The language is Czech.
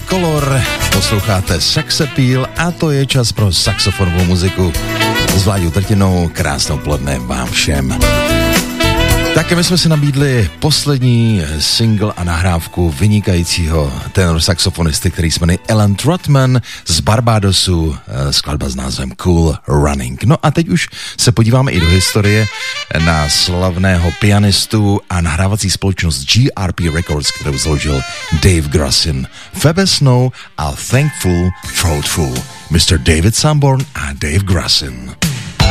Color, posloucháte Sex Appeal a to je čas pro saxofonovou muziku. S Vláďou Trtinou, krásnou poledne vám všem. Také my jsme si nabídli poslední single a nahrávku vynikajícího tenor saxofonisty, který se jmenuje Alan Trotman z Barbadosu, skladba s názvem Cool Running. No a teď už se podíváme i do historie na slavného pianistu a nahrávací společnost GRP Records, kterou založil Dave Grussin. Phoebe Snow a Thankful Throatful. Mr. David Sanborn a Dave Grussin.